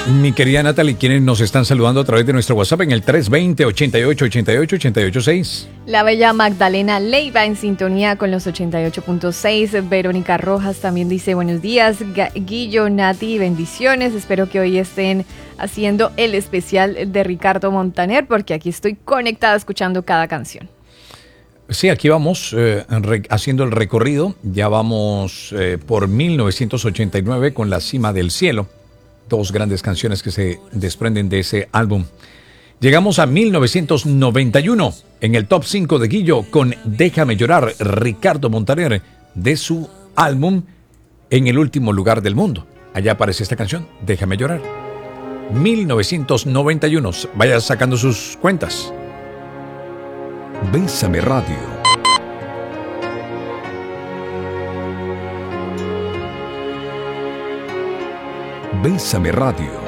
Mi querida Natalie, quienes nos están saludando a través de nuestro WhatsApp en el 320-88-88-88-6. La bella Magdalena Leiva en sintonía con los 88.6. Verónica Rojas también dice buenos días. Guillo, Nati, bendiciones. Espero que hoy estén haciendo el especial de Ricardo Montaner porque aquí estoy conectada escuchando cada canción. Sí, aquí vamos haciendo el recorrido. Ya vamos por 1989 con La Cima del Cielo. Dos grandes canciones que se desprenden de ese álbum. Llegamos a 1991 en el top 5 de Guillo con Déjame Llorar, Ricardo Montaner, de su álbum En el Último Lugar del Mundo. Allá aparece esta canción, Déjame Llorar. 1991, vaya sacando sus cuentas. Bésame Radio. Bésame Radio.